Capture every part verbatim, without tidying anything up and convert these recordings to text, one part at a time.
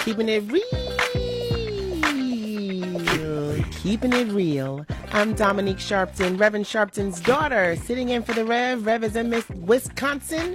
Keeping it real. Keeping it real. I'm Dominique Sharpton, Reverend Sharpton's daughter, sitting in for the Rev. Rev is in Miss Wisconsin.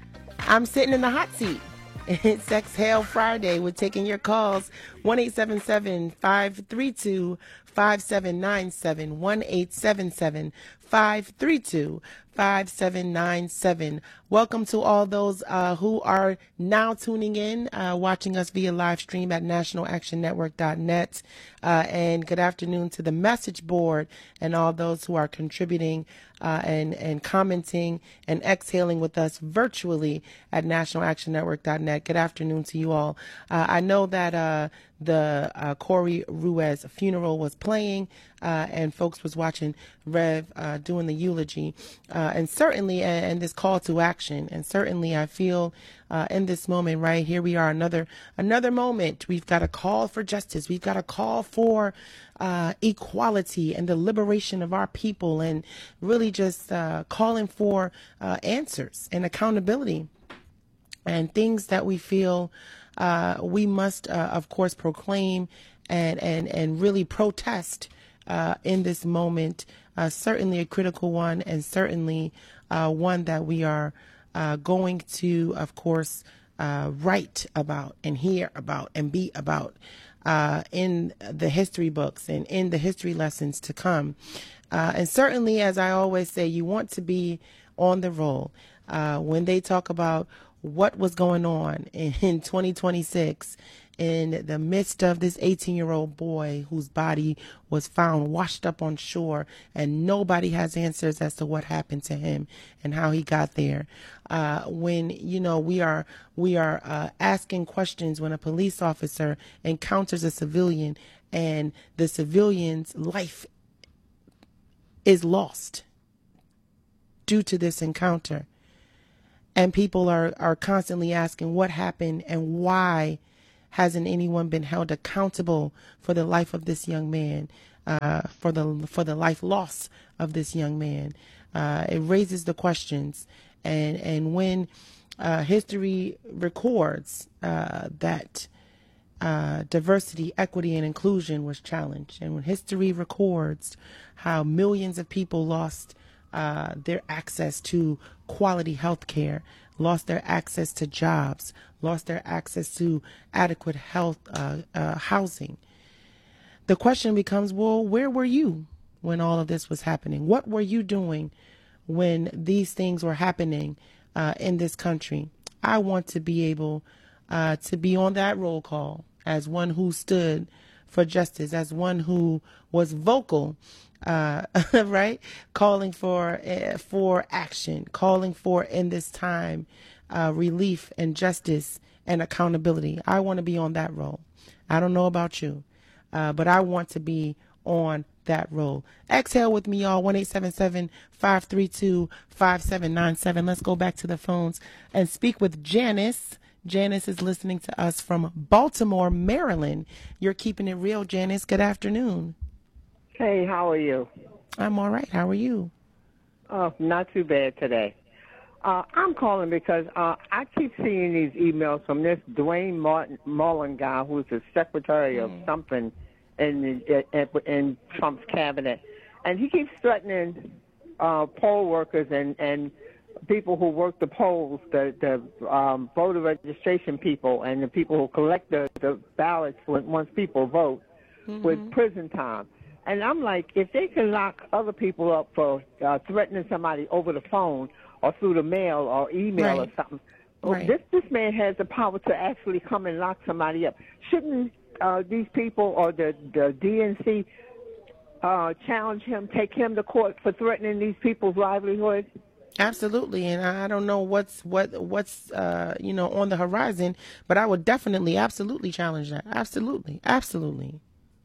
I'm sitting in the hot seat. It's Exhale Friday. We're taking your calls. one eight seven seven, five three two, five seven nine seven. one eight seven seven, five three two, five seven nine seven. Welcome to all those uh, who are now tuning in, uh, watching us via live stream at national action network dot net. Uh, and good afternoon to the message board and all those who are contributing uh, and, and commenting and exhaling with us virtually at national action network dot net. Good afternoon to you all. Uh, I know that uh, the uh, Corey Ruiz funeral was playing uh, and folks was watching Rev uh, doing the eulogy. Uh, and certainly, and, and this call to action, and certainly I feel uh, in this moment right here, we are another another moment. We've got a call for justice. We've got a call for uh, equality and the liberation of our people, and really just uh, calling for uh, answers and accountability and things that we feel uh, we must, uh, of course, proclaim and, and, and really protest uh, in this moment. Uh, certainly a critical one, and certainly uh, one that we are uh, going to, of course, uh, write about and hear about and be about uh, in the history books and in the history lessons to come. Uh, and certainly, as I always say, you want to be on the roll. Uh, when they talk about what was going on in twenty twenty-six in the midst of this eighteen-year-old boy whose body was found washed up on shore, and nobody has answers as to what happened to him and how he got there. Uh, when, you know, we are we are uh, asking questions when a police officer encounters a civilian and the civilian's life is lost due to this encounter. And people are, are constantly asking what happened and why hasn't anyone been held accountable for the life of this young man, uh, for the for the life loss of this young man. Uh, it raises the questions. And, and when uh, history records uh, that uh, diversity, equity, and inclusion was challenged, and when history records how millions of people lost Uh, their access to quality health care, lost their access to jobs, lost their access to adequate health uh, uh, housing. The question becomes, well, where were you when all of this was happening? What were you doing when these things were happening uh, in this country? I want to be able uh, to be on that roll call as one who stood for justice, as one who was vocal, uh, right? Calling for, uh, for action, calling for in this time, uh, relief and justice and accountability. I want to be on that role. I don't know about you, uh, but I want to be on that role. Exhale with me, y'all. one eight seven seven, five three two, five seven nine seven. Let's go back to the phones and speak with Janice. Janice is listening to us from Baltimore, Maryland. You're keeping it real, Janice. Good afternoon. Hey, how are you? I'm all right. How are you? Oh, not too bad today. Uh, I'm calling because uh, I keep seeing these emails from this Dwayne Martin, Mullen guy, who's the secretary mm. of something in, in, in Trump's cabinet. And he keeps threatening uh, poll workers and, and people who work the polls, the, the um, voter registration people, and the people who collect the, the ballots when, once people vote mm-hmm. with prison time. And I'm like, if they can lock other people up for uh, threatening somebody over the phone or through the mail or email right. or something, right. this this man has the power to actually come and lock somebody up. Shouldn't uh, these people or the, the D N C uh, challenge him, take him to court for threatening these people's livelihood? Absolutely, and I don't know what's what what's uh, you know on the horizon, but I would definitely, absolutely challenge that. Absolutely, absolutely.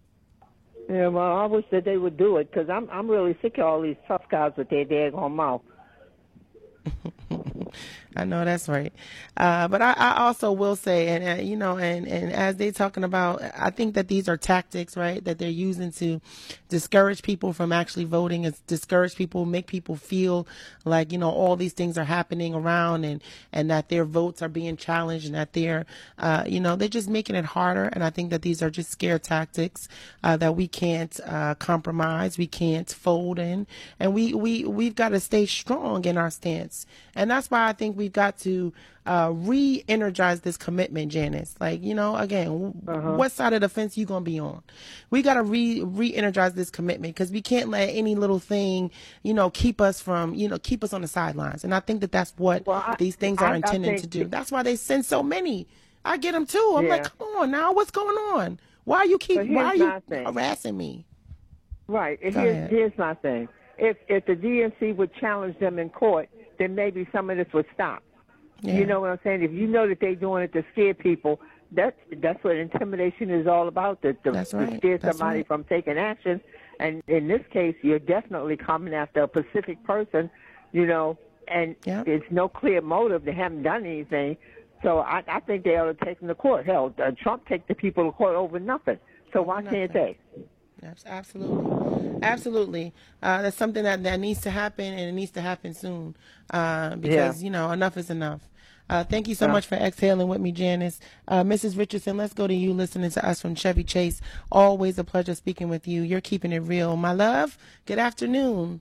Yeah, well, I wish that they would do it because I'm I'm really sick of all these tough guys with their daggone mouth. I know that's right. Uh, but I, I also will say, and uh, you know, and, and as they're talking about, I think that these are tactics, right, that they're using to discourage people from actually voting, and discourage people, make people feel like, you know, all these things are happening around, and, and that their votes are being challenged, and that they're, uh, you know, they're just making it harder. And I think that these are just scare tactics uh, that we can't uh, compromise, we can't fold in, and we, we, we've got to stay strong in our stance. And that's why I think we've got to uh, re-energize this commitment, Janice. Like, you know, again, Uh-huh. what side of the fence you going to be on? We got to re, re-energize this commitment, because we can't let any little thing, you know, keep us from, you know, keep us on the sidelines. And I think that that's what Well, I, these things I, are I intended think, to do. That's why they send so many. I get them too. I'm like, yeah. come on now, what's going on? Why you keep, But why are here's you my thing. harassing me? Right. And Go here's, ahead. here's my thing. If if the D N C would challenge them in court, then maybe some of this would stop. Yeah. You know what I'm saying? If you know that they're doing it to scare people, that's that's what intimidation is all about. To, to, That's to right. scare That's somebody right. from taking action. And in this case, you're definitely coming after a specific person. You know, and Yep. there's no clear motive. They haven't done anything. So I, I think they ought to take them to court. Hell, uh, Trump take the people to court over nothing. So why Nothing. can't they? Yes, absolutely. Absolutely. Uh, that's something that, that needs to happen, and it needs to happen soon, uh, because, Yeah. you know, enough is enough. Uh, thank you so Yeah. much for exhaling with me, Janice. Uh, Missus Richardson, let's go to you listening to us from Chevy Chase. Always a pleasure speaking with you. You're keeping it real. My love, good afternoon.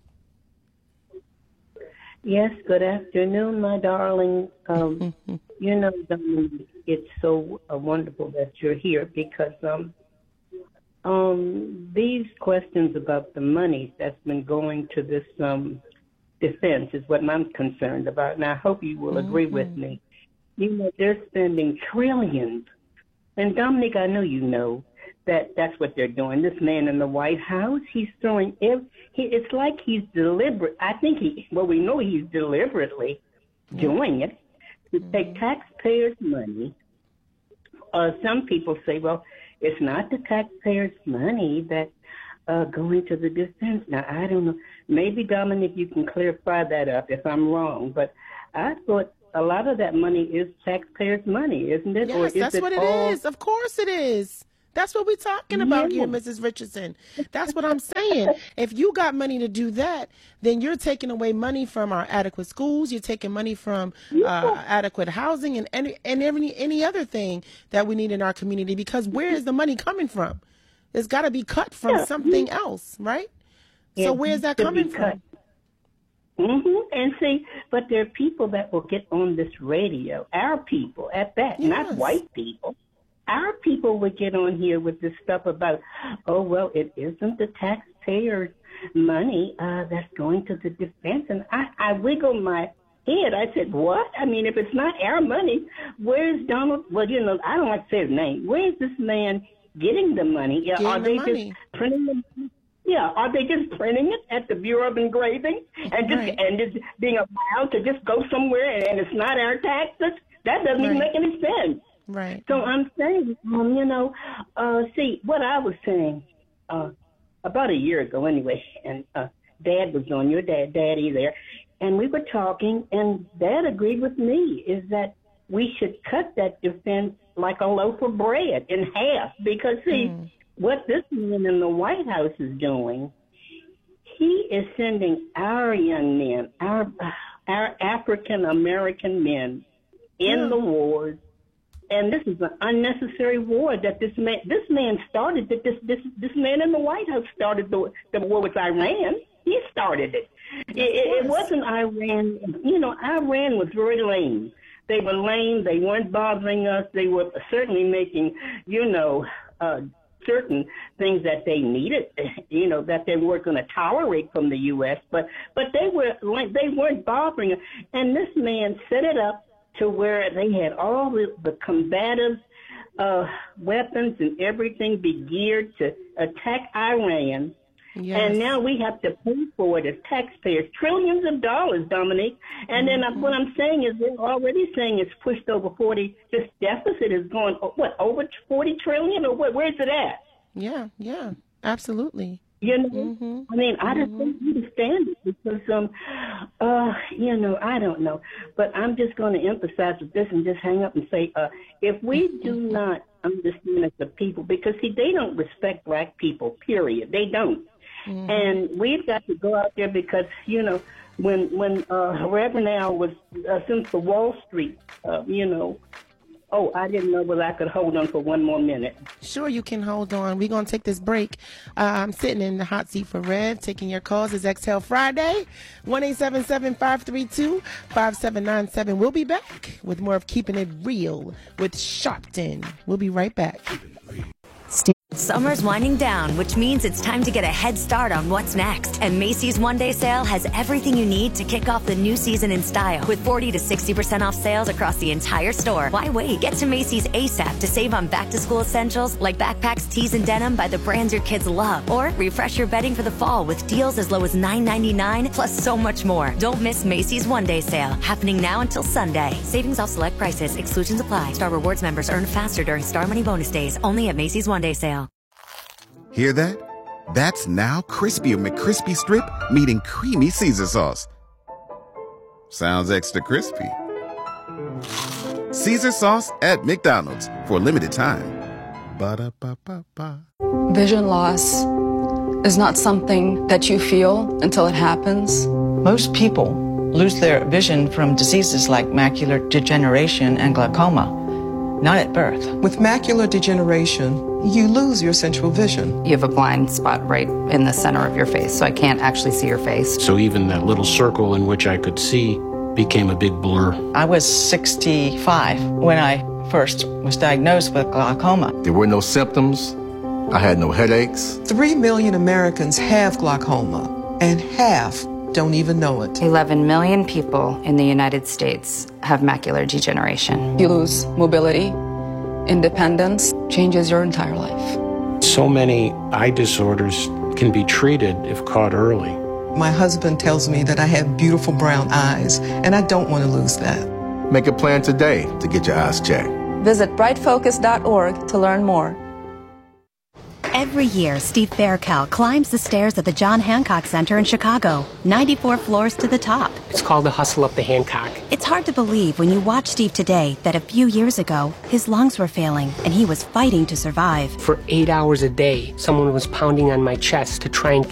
Yes, good afternoon, my darling. Um, you know, Dominique, it's so uh, wonderful that you're here, because um, um, these questions about the money that's been going to this um, defense is what I'm concerned about, and I hope you will agree Mm-hmm. with me. You know, they're spending trillions. And Dominique, I know you know that that's what they're doing. This man in the White House, he's throwing, ev- he, it's like he's deliberate. I think he, well, we know he's deliberately doing it to take taxpayers' money. Uh, some people say, well, it's not the taxpayers' money that uh, going to the defense. Now, I don't know. Maybe, Dominic, you can clarify that up if I'm wrong. But I thought a lot of that money is taxpayers' money, isn't it? Or Yes, is that's it what it all? is. Of course it is. That's what we're talking about Yeah. here, Missus Richardson. That's what I'm saying. If you got money to do that, then you're taking away money from our adequate schools. You're taking money from uh, adequate housing and any and any any other thing that we need in our community. Because where is the money coming from? It's got to be cut from Yeah. something else, right? So It where's that needs to coming be cut. from? Mm-hmm. And see, but there are people that will get on this radio, our people at that, not Yes. white people. Our people would get on here with this stuff about, oh, well, it isn't the taxpayers' money uh, that's going to the defense. And I, I wiggled my head. I said, what? I mean, if it's not our money, where's Donald? Well, you know, I don't like to say his name. Where's this man getting the money? Yeah, Getting are the they money. just printing the money? Yeah, are they just printing it at the Bureau of Engraving and just Right. and it's being allowed to just go somewhere and, and it's not our taxes? That doesn't even Right. make any sense. Right. So I'm saying, um, you know, uh, see, what I was saying uh, about a year ago anyway, and uh, Dad was on, your dad, Daddy there, and we were talking, and Dad agreed with me, is that we should cut that defense like a loaf of bread in half, because, see, Mm. what this man in the White House is doing, he is sending our young men, our our African American men, in Yeah. the wars, and this is an unnecessary war that this man this man started. That this this this man in the White House started the the war with Iran. He started it. It, it, it wasn't Iran. You know, Iran was very lame. They were lame. They weren't bothering us. They were certainly making, you know, uh, certain things that they needed, you know, that they weren't going to tolerate from the U S. But but they were like they weren't bothering us. And this man set it up to where they had all the, the combative uh, weapons and everything be geared to attack Iran. Yes. And now we have to pay for it as taxpayers, trillions of dollars, Dominique. And then Mm-hmm. what I'm saying is they're already saying it's pushed over forty. This deficit is going, what, over forty trillion or what? Where's it at? Yeah, yeah, absolutely. You know, Mm-hmm. I mean, I just don't understand it because, um, uh, you know, I don't know. But I'm just going to emphasize with this and just hang up and say, uh, if we do not understand as a people, because, see, they don't respect black people, period. They don't. Mm-hmm. And we've got to go out there because, you know, when when uh, Reverend Al was, uh, since the Wall Street, uh, you know, oh, I didn't know whether I could hold on for one more minute. Sure, you can hold on. We're going to take this break. Uh, I'm sitting in the hot seat for Rev, taking your calls. It's Exhale Friday, one eight seven seven, five three two, five seven nine seven. We'll be back with more of Keeping It Real with Sharpton. We'll be right back. Summer's winding down, which means it's time to get a head start on what's next. And Macy's One Day Sale has everything you need to kick off the new season in style. With forty to sixty percent off sales across the entire store. Why wait? Get to Macy's ASAP to save on back-to-school essentials like backpacks, tees, and denim by the brands your kids love. Or refresh your bedding for the fall with deals as low as nine ninety-nine, plus so much more. Don't miss Macy's One Day Sale, happening now until Sunday. Savings off select prices. Exclusions apply. Star Rewards members earn faster during Star Money bonus days. Only at Macy's One Day Sale. Hear that? That's now Crispy McCrispy Strip meeting Creamy Caesar Sauce. Sounds extra crispy. Caesar Sauce at McDonald's for a limited time. Ba-da-ba-ba-ba. Vision loss is not something that you feel until it happens. Most people lose their vision from diseases like macular degeneration and glaucoma, not at birth. With macular degeneration, you lose your central vision. You have a blind spot right in the center of your face, so I can't actually see your face. So even that little circle in which I could see became a big blur. I was sixty-five when I first was diagnosed with glaucoma. There were no symptoms. I had no headaches. Three million Americans have glaucoma, and half don't even know it. eleven million people in the United States have macular degeneration. You lose mobility, independence, changes your entire life. So many eye disorders can be treated if caught early. My husband tells me that I have beautiful brown eyes, and I don't want to lose that. Make a plan today to get your eyes checked. Visit bright focus dot org to learn more. Every year, Steve Faircal climbs the stairs at the John Hancock Center in Chicago, ninety-four floors to the top. It's called the Hustle Up the Hancock. It's hard to believe when you watch Steve today that a few years ago, his lungs were failing and he was fighting to survive. For eight hours a day, someone was pounding on my chest to try and